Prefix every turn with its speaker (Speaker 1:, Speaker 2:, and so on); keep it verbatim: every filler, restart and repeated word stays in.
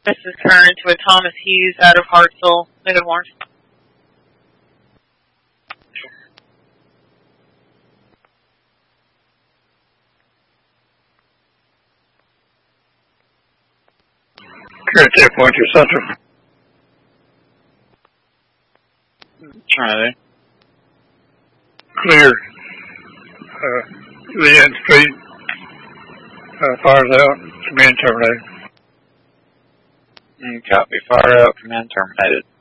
Speaker 1: This is current with Thomas Hughes out of Hartsville, Bighorn.
Speaker 2: Current ten point two Central.
Speaker 3: Alright.
Speaker 2: Clear. Uh, Leanne Street. Uh, fire's out. Command terminated.
Speaker 3: Mm, copy. Fire out. Command terminated.